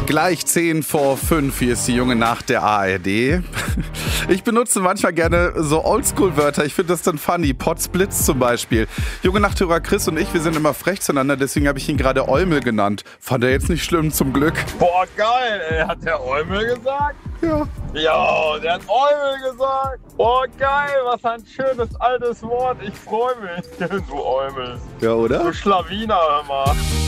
Gleich 10 vor 5, hier ist die junge Nacht der ARD. Ich benutze manchmal gerne so Oldschool-Wörter, ich finde das dann funny. Potzblitz zum Beispiel. Junge Nachthörer Chris und ich, wir sind immer frech zueinander, deswegen habe ich ihn gerade Eumel genannt. Fand er jetzt nicht schlimm, zum Glück. Boah, geil, ey. Hat der Eumel gesagt? Ja. Ja, der hat Eumel gesagt. Boah, geil, was ein schönes altes Wort. Ich freue mich. Du Eumel. Ja, oder? Du Schlawiner, hör mal.